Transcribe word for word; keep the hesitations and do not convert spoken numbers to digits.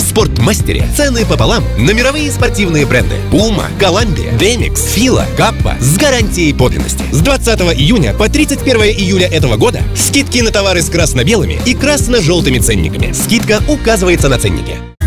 Спортмастере цены пополам на мировые спортивные бренды Puma, Columbia, Demix, Fila, Kappa с гарантией подлинности. С двадцатого июня по тридцать первое июля этого года скидки на товары с красно-белыми и красно-желтыми ценниками. Скидка указывается на ценнике.